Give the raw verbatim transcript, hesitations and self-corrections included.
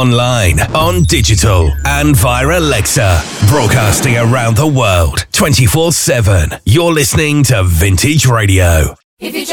online, on digital, and via Alexa. Broadcasting around the world, twenty-four seven. You're listening to Vintage Radio. If you